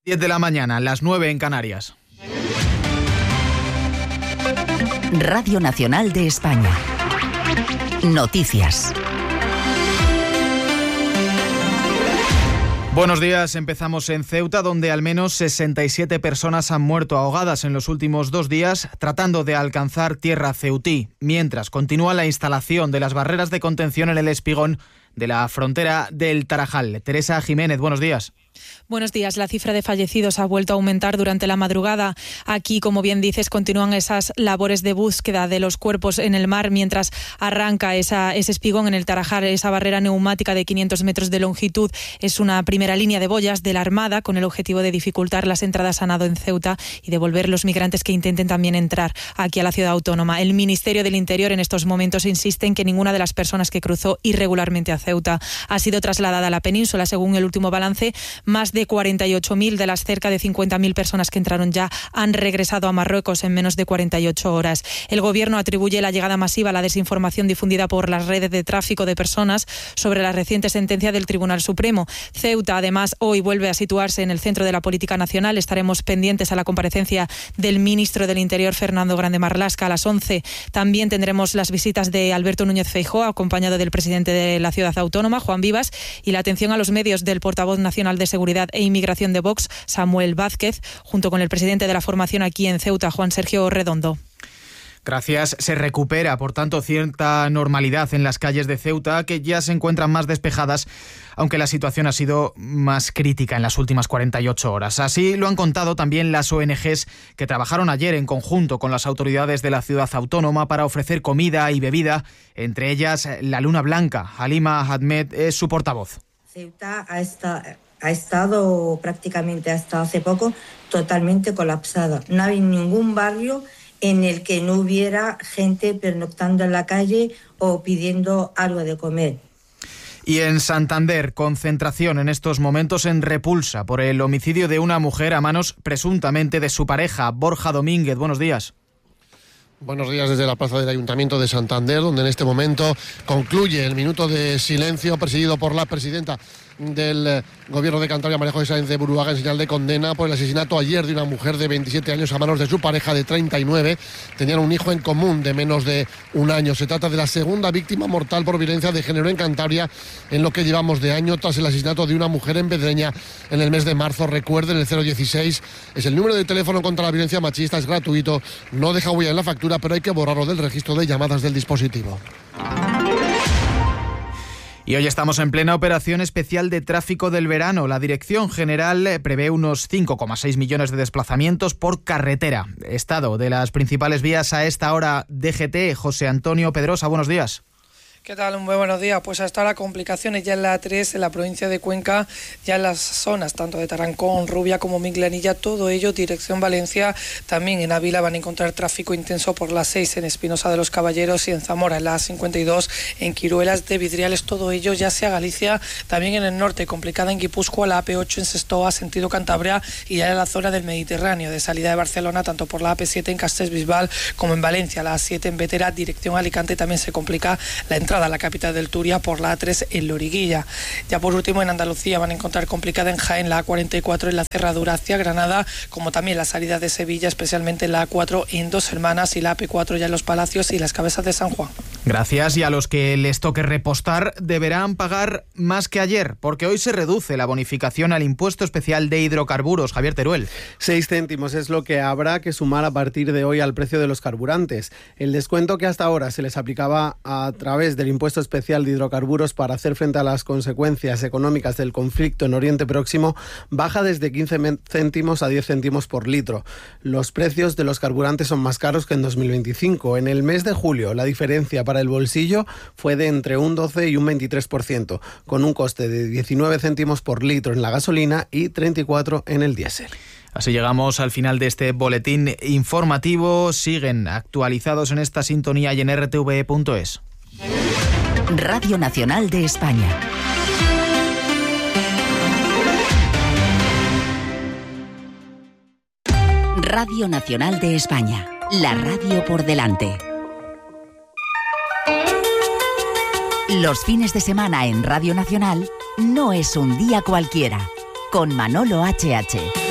10 de la mañana, las 9 en Canarias. Radio Nacional de España. Noticias. Buenos días, empezamos en Ceuta, donde al menos 67 personas han muerto ahogadas en los últimos 2 días tratando de alcanzar tierra ceutí, mientras continúa la instalación de las barreras de contención en el espigón de la frontera del Tarajal. Teresa Jiménez, buenos días. Buenos días. La cifra de fallecidos ha vuelto a aumentar durante la madrugada. Aquí, como bien dices, continúan esas labores de búsqueda de los cuerpos en el mar mientras arranca ese espigón en el Tarajal. Esa barrera neumática de 500 metros de longitud es una primera línea de boyas de la Armada con el objetivo de dificultar las entradas a nado en Ceuta y devolver los migrantes que intenten también entrar aquí a la ciudad autónoma. El Ministerio del Interior en estos momentos insiste en que ninguna de las personas que cruzó irregularmente a Ceuta ha sido trasladada a la península. Según el último balance, más de 48.000 de las cerca de 50.000 personas que entraron ya han regresado a Marruecos en menos de 48 horas. El Gobierno atribuye la llegada masiva a la desinformación difundida por las redes de tráfico de personas sobre la reciente sentencia del Tribunal Supremo. Ceuta, además, hoy vuelve a situarse en el centro de la política nacional. Estaremos pendientes a la comparecencia del ministro del Interior, Fernando Grande Marlaska, a las 11. También tendremos las visitas de Alberto Núñez Feijóo, acompañado del presidente de la ciudad autónoma, Juan Vivas, y la atención a los medios del portavoz nacional de Seguridad e Inmigración de Vox, Samuel Vázquez, junto con el presidente de la formación aquí en Ceuta, Juan Sergio Redondo. Gracias. Se recupera, por tanto, cierta normalidad en las calles de Ceuta, que ya se encuentran más despejadas, aunque la situación ha sido más crítica en las últimas 48 horas. Así lo han contado también las ONGs que trabajaron ayer en conjunto con las autoridades de la ciudad autónoma para ofrecer comida y bebida, entre ellas la Luna Blanca. Halima Ahmed es su portavoz. Ceuta ha estado prácticamente hasta hace poco totalmente colapsada. No hay ningún barrio en el que no hubiera gente pernoctando en la calle o pidiendo algo de comer. Y en Santander, concentración en estos momentos en repulsa por el homicidio de una mujer a manos presuntamente de su pareja. Borja Domínguez, buenos días. Buenos días desde la plaza del Ayuntamiento de Santander, donde en este momento concluye el minuto de silencio presidido por la presidenta del Gobierno de Cantabria, María José Sáenz de Buruaga, en señal de condena por el asesinato ayer de una mujer de 27 años a manos de su pareja de 39. Tenían un hijo en común de menos de un año. Se trata de la segunda víctima mortal por violencia de género en Cantabria en lo que llevamos de año, tras el asesinato de una mujer en Pedreña en el mes de marzo. Recuerden, el 016 es el número de teléfono contra la violencia machista, es gratuito, no deja huella en la factura, pero hay que borrarlo del registro de llamadas del dispositivo. Y hoy estamos en plena operación especial de tráfico del verano. La Dirección General prevé unos 5,6 millones de desplazamientos por carretera. Estado de las principales vías a esta hora. DGT, José Antonio Pedrosa, buenos días. ¿Qué tal? Muy buenos días. Pues hasta ahora complicaciones ya en la A3, en la provincia de Cuenca, ya en las zonas tanto de Tarancón, Rubia como Minglanilla, todo ello dirección Valencia. También en Ávila van a encontrar tráfico intenso por la 6 en Espinosa de los Caballeros y en Zamora, en la A52, en Quiruelas de Vidriales, todo ello ya sea Galicia. También en el norte, complicada en Guipúzcoa, la AP8 en Sestoa, sentido Cantabria, y ya en la zona del Mediterráneo, de salida de Barcelona, tanto por la AP7 en Castellbisbal como en Valencia, la A7 en Vetera, dirección Alicante, también se complica la entrada a la capital del Turia por la A3 en Loriguilla. Ya por último en Andalucía van a encontrar complicada en Jaén la A44 en la cerradura hacia Granada, como también la salida de Sevilla, especialmente la A4 en Dos Hermanas y la AP4 ya en Los Palacios y las Cabezas de San Juan. Gracias. Y a los que les toque repostar deberán pagar más que ayer, porque hoy se reduce la bonificación al impuesto especial de hidrocarburos. Javier Teruel. 6 céntimos es lo que habrá que sumar a partir de hoy al precio de los carburantes. El descuento que hasta ahora se les aplicaba a través del impuesto especial de hidrocarburos para hacer frente a las consecuencias económicas del conflicto en Oriente Próximo baja desde 15 céntimos a 10 céntimos por litro. Los precios de los carburantes son más caros que en 2025. En el mes de julio la diferencia para el bolsillo fue de entre un 12 y un 23%, con un coste de 19 céntimos por litro en la gasolina y 34 en el diésel. Así llegamos al final de este boletín informativo. Siguen actualizados en esta sintonía y en rtve.es. Radio Nacional de España. Radio Nacional de España. La radio por delante. Los fines de semana en Radio Nacional no es un día cualquiera. Con Manolo HH.